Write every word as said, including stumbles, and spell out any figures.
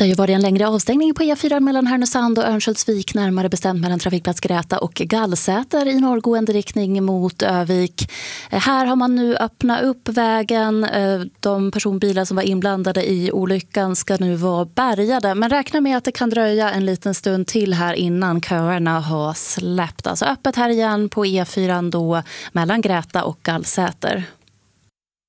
Det har ju varit en längre avstängning på E fyra mellan Härnösand och Örnsköldsvik, närmare bestämt mellan trafikplats Greta och Gallsäter i norrgående riktning mot Övik. Här har man nu öppnat upp vägen. De personbilar som var inblandade i olyckan ska nu vara bärgade, men räkna med att det kan dröja en liten stund till här innan köerna har släppt. Alltså öppet här igen på E fyra då mellan Greta och Gallsäter.